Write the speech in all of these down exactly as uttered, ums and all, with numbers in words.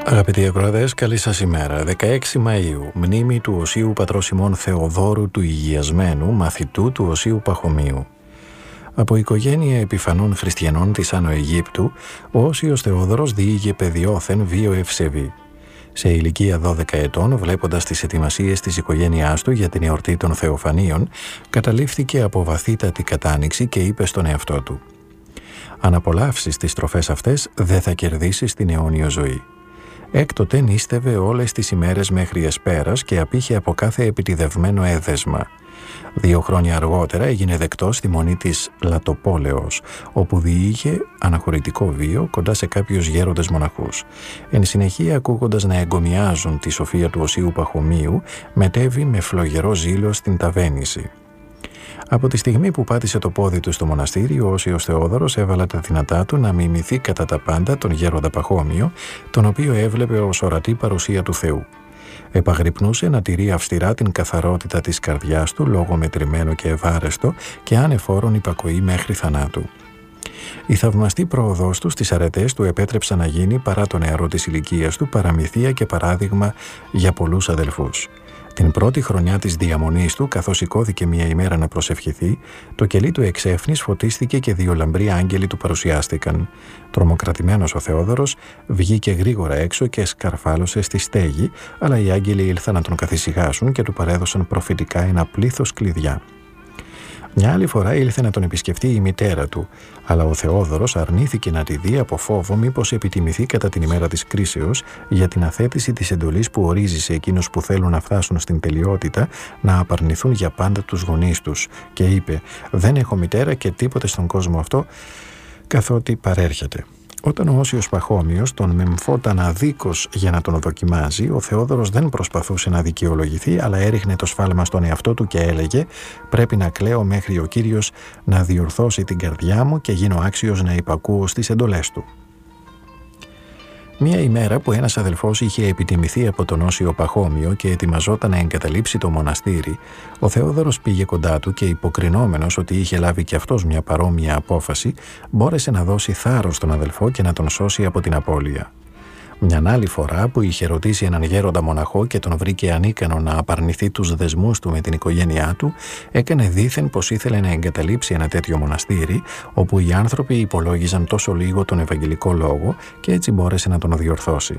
Αγαπητοί ακροατές, καλή σας ημέρα. δεκαέξι Μαΐου, μνήμη του Οσίου Πατρός ημών Θεοδόρου του Υγειασμένου, μαθητού του Οσίου Παχωμίου. Από οικογένεια επιφανών χριστιανών της Άνω Αιγύπτου, ο Όσιος Θεόδωρος διήγε παιδιόθεν βίο ευσεβή. Σε ηλικία δώδεκα ετών, βλέποντας τις ετοιμασίες της οικογένειάς του για την εορτή των Θεοφανίων, καταλήφθηκε από βαθύτατη κατάνοιξη και είπε στον εαυτό του: «Αν απολαύσεις τις τροφές αυτές, δεν θα κερδίσεις την αιώνιο ζωή». Έκτοτε νίστευε όλες τις ημέρες μέχρι εσπέρας και απήχε από κάθε επιτιδευμένο έδεσμα. Δύο χρόνια αργότερα έγινε δεκτός στη μονή της Λατοπόλεως, όπου διήγε αναχωρητικό βίο κοντά σε κάποιους γέροντες μοναχούς. Εν συνεχεία, ακούγοντας να εγκομιάζουν τη σοφία του Οσίου Παχωμίου, μετέβη με φλογερό ζήλο στην ταβαίνηση. Από τη στιγμή που πάτησε το πόδι του στο μοναστήρι, ο Όσιος Θεόδωρος έβαλε τα δυνατά του να μιμηθεί κατά τα πάντα τον γέροντα Παχώμιο, τον οποίο έβλεπε ως ορατή παρουσία του Θεού. Επαγρυπνούσε να τηρεί αυστηρά την καθαρότητα της καρδιάς του, λόγω μετρημένο και ευάρεστο και ανεφόρον υπακοή μέχρι θανάτου. Η θαυμαστή πρόοδός του στις αρετές του επέτρεψαν να γίνει, παρά το νεαρό της ηλικίας του, παραμυθία και παράδειγμα για πολλούς αδελφούς. Την πρώτη χρονιά της διαμονής του, καθώς σηκώθηκε μια ημέρα να προσευχηθεί, το κελί του εξέφνης φωτίστηκε και δύο λαμπροί άγγελοι του παρουσιάστηκαν. Τρομοκρατημένος ο Θεόδωρος βγήκε γρήγορα έξω και σκαρφάλωσε στη στέγη, αλλά οι άγγελοι ήλθαν να τον καθησυχάσουν και του παρέδωσαν προφητικά ένα πλήθος κλειδιά. Μια άλλη φορά ήλθε να τον επισκεφτεί η μητέρα του, αλλά ο Θεόδωρος αρνήθηκε να τη δει από φόβο μήπως επιτιμηθεί κατά την ημέρα της κρίσεως για την αθέτηση της εντολής που ορίζει σε εκείνους που θέλουν να φτάσουν στην τελειότητα να απαρνηθούν για πάντα τους γονείς τους, και είπε: «Δεν έχω μητέρα και τίποτε στον κόσμο αυτό καθότι παρέρχεται». Όταν ο Όσιος Παχώμιος τον μεμφόταν αδίκως για να τον δοκιμάζει, ο Θεόδωρος δεν προσπαθούσε να δικαιολογηθεί, αλλά έριχνε το σφάλμα στον εαυτό του και έλεγε: «Πρέπει να κλαίω μέχρι ο Κύριος να διορθώσει την καρδιά μου και γίνω άξιος να υπακούω στις εντολές του». Μία ημέρα που ένας αδελφός είχε επιτιμηθεί από τον Όσιο Παχώμιο και ετοιμαζόταν να εγκαταλείψει το μοναστήρι, ο Θεόδωρος πήγε κοντά του και, υποκρινόμενος ότι είχε λάβει και αυτός μια παρόμοια απόφαση, μπόρεσε να δώσει θάρρος στον αδελφό και να τον σώσει από την απώλεια. Μιαν άλλη φορά που είχε ρωτήσει έναν γέροντα μοναχό και τον βρήκε ανίκανο να απαρνηθεί τους δεσμούς του με την οικογένειά του, έκανε δήθεν πως ήθελε να εγκαταλείψει ένα τέτοιο μοναστήρι, όπου οι άνθρωποι υπολόγιζαν τόσο λίγο τον Ευαγγελικό λόγο, και έτσι μπόρεσε να τον διορθώσει.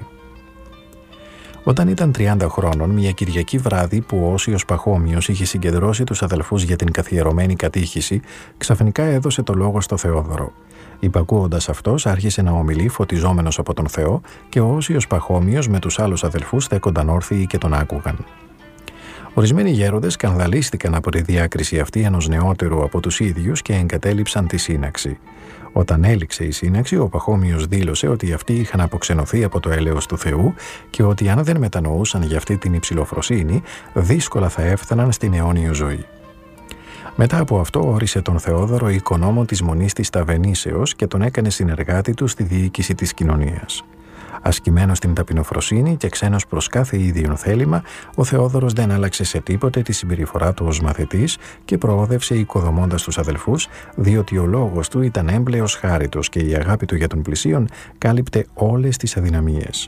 Όταν ήταν τριάντα χρόνων, μια Κυριακή βράδυ που ο Όσιος Παχώμιος είχε συγκεντρώσει τους αδελφούς για την καθιερωμένη κατήχηση, ξαφνικά έδωσε το λόγο στο Θεόδωρο. Υπακούοντας αυτός, άρχισε να ομιλεί φωτιζόμενος από τον Θεό, και ο Όσιος Παχώμιος με τους άλλους αδελφούς στέκονταν όρθιοι και τον άκουγαν. Ορισμένοι γέροντες σκανδαλίστηκαν από τη διάκριση αυτή ενός νεότερου από τους ίδιους και εγκατέλειψαν τη σύναξη. Όταν έληξε η σύναξη, ο Παχώμιος δήλωσε ότι αυτοί είχαν αποξενωθεί από το έλεος του Θεού και ότι αν δεν μετανοούσαν για αυτή την υψηλοφροσύνη, δύσκολα θα έφταναν στην αιώνιο ζωή. Μετά από αυτό όρισε τον Θεόδωρο οικονόμο της μονής της Ταβενήσεως και τον έκανε συνεργάτη του στη διοίκηση της κοινωνίας. Ασκημένος στην ταπεινοφροσύνη και ξένος προς κάθε ίδιον θέλημα, ο Θεόδωρος δεν άλλαξε σε τίποτε τη συμπεριφορά του ως μαθητής και προόδευσε οικοδομώντας τους αδελφούς, διότι ο λόγος του ήταν έμπλεος χάριτος και η αγάπη του για τον πλησίον κάλυπτε όλες τις αδυναμίες.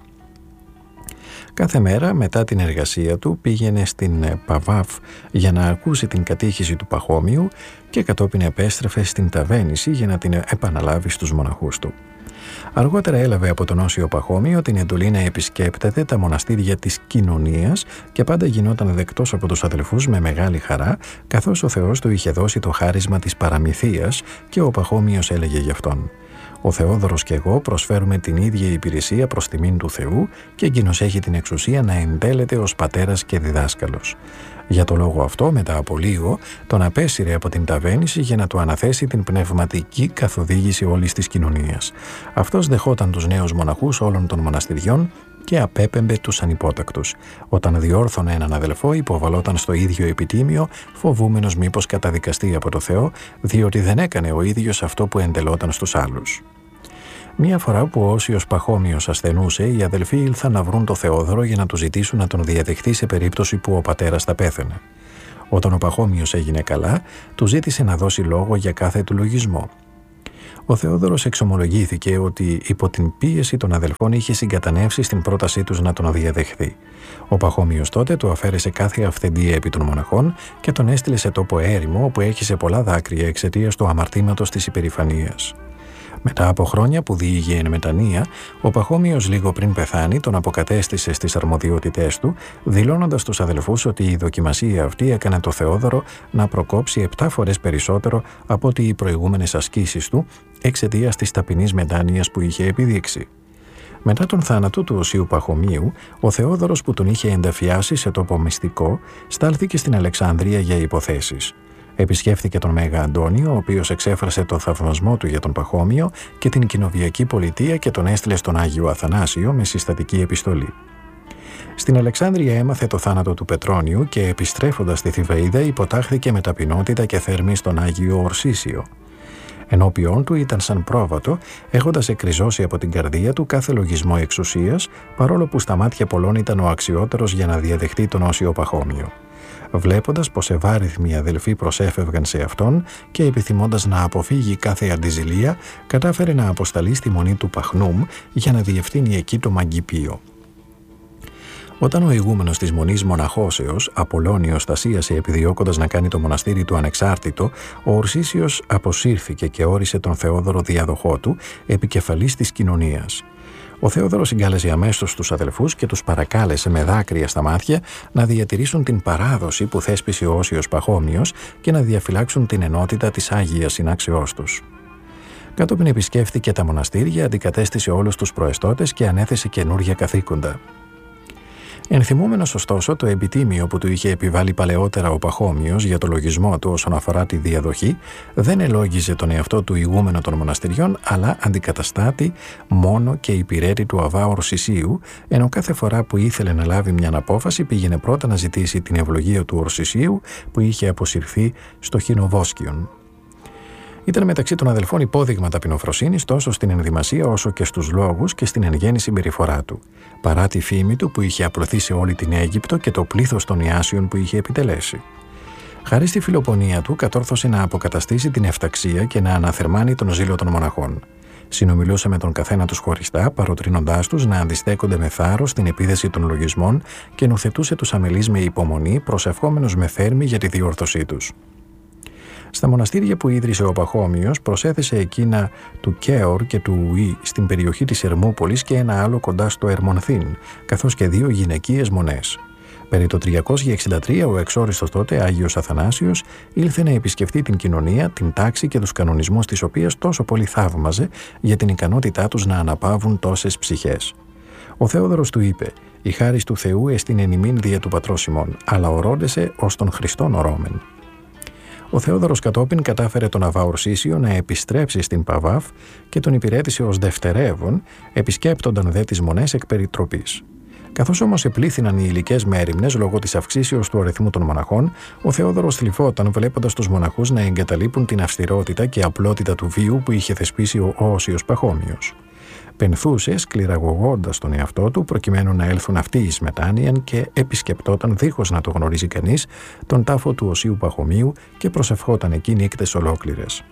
Κάθε μέρα μετά την εργασία του πήγαινε στην Παβάφ για να ακούσει την κατήχηση του Παχώμιου και κατόπιν επέστρεφε στην Ταβαίνηση για να την επαναλάβει στους μοναχούς του. Αργότερα έλαβε από τον Όσιο Παχώμιο την εντολή να επισκέπτεται τα μοναστήρια της κοινωνίας και πάντα γινόταν δεκτός από τους αδελφούς με μεγάλη χαρά, καθώς ο Θεός του είχε δώσει το χάρισμα της παραμυθίας και ο Παχώμιος έλεγε γι' αυτόν: «Ο Θεόδωρος και εγώ προσφέρουμε την ίδια υπηρεσία προς τιμήν του Θεού και εκείνος έχει την εξουσία να εντέλεται ως πατέρας και διδάσκαλος». Για το λόγο αυτό, μετά από λίγο, τον απέσυρε από την ταβαίνηση για να του αναθέσει την πνευματική καθοδήγηση όλης της κοινωνίας. Αυτός δεχόταν τους νέους μοναχούς όλων των μοναστηριών και απέπεμπε τους ανυπότακτους. Όταν διόρθωνε έναν αδελφό, υποβαλόταν στο ίδιο επιτίμιο, φοβούμενος μήπως καταδικαστεί από το Θεό, διότι δεν έκανε ο ίδιος αυτό που εντελόταν στους άλλους. Μία φορά που ο Όσιος Παχώμιος ασθενούσε, οι αδελφοί ήλθαν να βρουν το Θεόδωρο για να του ζητήσουν να τον διαδεχθεί σε περίπτωση που ο πατέρας θα πέθαινε. Όταν ο Παχώμιος έγινε καλά, του ζήτησε να δώσει λόγο για κάθε του λογισμό. Ο Θεόδωρος εξομολογήθηκε ότι υπό την πίεση των αδελφών είχε συγκατανεύσει στην πρότασή τους να τον διαδεχθεί. Ο Παχώμιος τότε του αφαίρεσε κάθε αυθεντία επί των μοναχών και τον έστειλε σε τόπο έρημο όπου έχισε πολλά δάκρυα εξαιτίας του αμαρτήματος της υπερηφανίας. Μετά από χρόνια που διήγε εν μετανία, ο Παχώμιος λίγο πριν πεθάνει τον αποκατέστησε στις αρμοδιότητές του, δηλώνοντας στους αδελφούς ότι η δοκιμασία αυτή έκανε το Θεόδωρο να προκόψει επτά φορές περισσότερο από ότι οι προηγούμενες ασκήσεις του, εξαιτίας της ταπεινής μετάνοιας που είχε επιδείξει. Μετά τον θάνατο του Οσίου Παχωμίου, ο Θεόδωρος που τον είχε ενταφιάσει σε τόπο μυστικό, στάλθηκε στην Αλεξάνδρεια για υποθέσεις. Επισκέφθηκε τον Μέγα Αντώνιο, ο οποίος εξέφρασε το θαυμασμό του για τον Παχώμιο και την κοινοβιακή πολιτεία και τον έστειλε στον Άγιο Αθανάσιο με συστατική επιστολή. Στην Αλεξάνδρεια έμαθε το θάνατο του Πετρώνιου και επιστρέφοντας στη Θηβαΐδα υποτάχθηκε με ταπεινότητα και θέρμη στον Άγιο Ορσίσιο. Ενώπιον του ήταν σαν πρόβατο, έχοντας εκριζώσει από την καρδία του κάθε λογισμό εξουσίας, παρόλο που στα μάτια πολλών ήταν ο αξιότερος για να διαδεχτεί τον Όσιο Παχώμιο. Βλέποντας πως ευάριθμοι αδελφοί προσέφευγαν σε αυτόν και επιθυμώντας να αποφύγει κάθε αντιζηλία, κατάφερε να αποσταλεί στη μονή του Παχνούμ για να διευθύνει εκεί το μαγκυπίο. Όταν ο ηγούμενος της μονής Μοναχώσεως, Απολώνιος, στασίασε επιδιώκοντας να κάνει το μοναστήρι του ανεξάρτητο, ο Ορσίσιος αποσύρθηκε και όρισε τον Θεόδωρο διαδοχό του, επικεφαλής της κοινωνίας. Ο Θεόδωρος συγκάλεσε αμέσως τους αδελφούς και τους παρακάλεσε με δάκρυα στα μάτια να διατηρήσουν την παράδοση που θέσπισε ο Όσιος Παχώμιος και να διαφυλάξουν την ενότητα της Άγιας Συνάξεώς τους. Κατόπιν επισκέφθηκε τα μοναστήρια, αντικατέστησε όλους τους προεστώτες και ανέθεσε καινούργια καθήκοντα. Ενθυμούμενος ωστόσο το επιτίμιο που του είχε επιβάλει παλαιότερα ο Παχώμιος για το λογισμό του όσον αφορά τη διαδοχή, δεν ελόγιζε τον εαυτό του ηγούμενο των μοναστηριών, αλλά αντικαταστάτη μόνο και υπηρέτη του Αβά Ορσισίου, ενώ κάθε φορά που ήθελε να λάβει μια απόφαση πήγαινε πρώτα να ζητήσει την ευλογία του Ορσισίου που είχε αποσυρθεί στο Χινοβόσκιον. Ήταν μεταξύ των αδελφών υπόδειγμα ταπεινοφροσύνης τόσο στην ενδυμασία όσο και στους λόγους και στην εν γέννη συμπεριφορά του, παρά τη φήμη του που είχε απλωθεί σε όλη την Αίγυπτο και το πλήθος των ιάσεων που είχε επιτελέσει. Χάρη στη φιλοπονία του, κατόρθωσε να αποκαταστήσει την ευταξία και να αναθερμάνει τον ζήλο των μοναχών. Συνομιλούσε με τον καθένα τους χωριστά, παροτρύνοντάς τους να αντιστέκονται με θάρρος στην επίθεση των λογισμών και νουθετούσε τους αμελείς με υπομονή, προσευχόμενος με θέρμη για τη διόρθωσή τους. Στα μοναστήρια που ίδρυσε ο Παχώμιος προσέθεσε εκείνα του Κέορ και του Ουή στην περιοχή της Ερμούπολης και ένα άλλο κοντά στο Ερμονθίν, καθώς και δύο γυναικείες μονές. Περί το τριακόσια εξήντα τρία ο εξόριστος τότε Άγιος Αθανάσιος ήλθε να επισκεφτεί την κοινωνία, την τάξη και τους κανονισμούς της οποίας τόσο πολύ θαύμαζε για την ικανότητά τους να αναπαύουν τόσες ψυχές. Ο Θεόδωρος του είπε «Η χάρις του Θεού εστιν εν ημίν δια του πατρός ημών, αλλά ορόντεσε ως τον Χριστόν ορώμεν». Ο Θεόδωρος κατόπιν κατάφερε τον Αβά Ορσίσιο να επιστρέψει στην Παβάφ και τον υπηρέτησε ως δευτερεύον, επισκέπτονταν δε τις μονές εκ περιτροπής. Καθώς όμως επλήθυναν οι υλικές μέριμνες λόγω της αυξήσεως του αριθμού των μοναχών, ο Θεόδωρος θλιφόταν βλέποντας τους μοναχούς να εγκαταλείπουν την αυστηρότητα και απλότητα του βίου που είχε θεσπίσει ο Όσιος Παχώμιος. Πενθούσε σκληραγωγώντας τον εαυτό του προκειμένου να έλθουν αυτοί εις μετάνοιαν και επισκεπτόταν δίχως να το γνωρίζει κανείς τον τάφο του Οσίου Παχωμίου και προσευχόταν εκεί νύκτες ολόκληρες.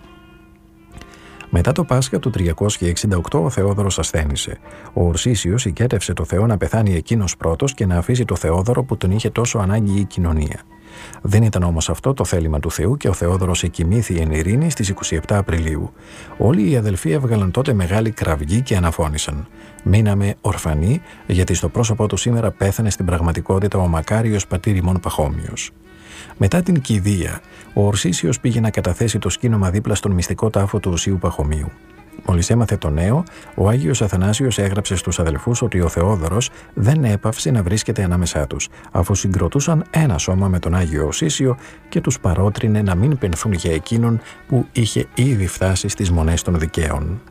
Μετά το Πάσχα του τριακόσια εξήντα οκτώ ο Θεόδωρος ασθένησε. Ο Ορσίσιος οικέτευσε το Θεό να πεθάνει εκείνος πρώτος και να αφήσει το Θεόδωρο που τον είχε τόσο ανάγκη η κοινωνία. Δεν ήταν όμως αυτό το θέλημα του Θεού και ο Θεόδωρος εκοιμήθη εν ειρήνη στις είκοσι επτά Απριλίου. Όλοι οι αδελφοί έβγαλαν τότε μεγάλη κραυγή και αναφώνησαν. Μείναμε ορφανοί, γιατί στο πρόσωπό του σήμερα πέθανε στην πραγματικότητα ο μακάριος πατήρ ημών Παχώμιος. Μετά την κηδεία, ο Ορσίσιος πήγε να καταθέσει το σκήνομα δίπλα στον μυστικό τάφο του Οσίου Παχωμίου. Μόλις έμαθε το νέο, ο Άγιος Αθανάσιος έγραψε στους αδελφούς ότι ο Θεόδωρος δεν έπαυσε να βρίσκεται ανάμεσά τους, αφού συγκροτούσαν ένα σώμα με τον Άγιο Οσίσιο και τους παρότρινε να μην πενθούν για εκείνον που είχε ήδη φτάσει στις μονές των δικαίων.